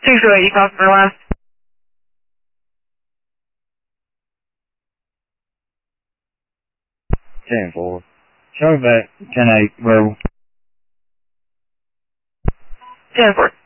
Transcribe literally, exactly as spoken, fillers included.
six oh eight, you call for last. ten four. Show back ten eight, verbal. ten four.